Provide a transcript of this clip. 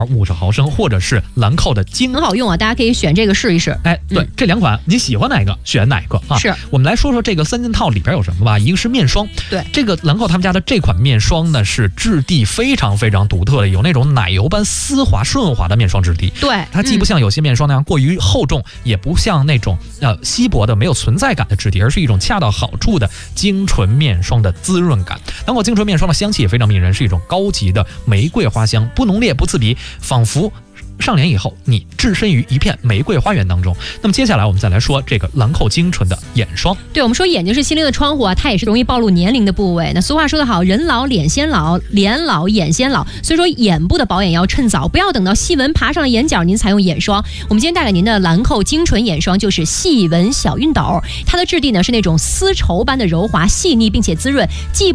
50毫升，或者是兰蔻的精， 很好用啊，大家可以选这个试一试。 对，这2款你喜欢哪个选哪个啊？ 是。 我们来说说这个3件套里边有什么吧。一个是面霜， 对， 这个兰蔻他们家的这款面霜呢是质地非常非常独特的，有那种奶油般丝滑顺滑的面霜质地。 对， 它既不像有些面霜那样过于厚重，也不像那种稀薄的没有存在感的质地，而是一种恰到好处的精纯面霜的滋润感。兰蔻精纯面霜的香气也非常迷人，是一种高级的玫瑰花香，不浓烈不刺鼻，仿佛上脸以后你置身于一片玫瑰花园当中。那么接下来我们再来说这个兰蔻精纯的眼霜。 对，我们说眼睛是心灵的窗户啊，它也是容易暴露年龄的部位。那俗话说得好，人老脸先老，脸老眼先老，所以说眼部的保养要趁早，不要等到细纹爬上了眼角您才用眼霜。我们今天带给您的兰蔻精纯眼霜就是细纹小熨斗，它的质地呢是那种丝绸般的柔滑细腻并且滋润，既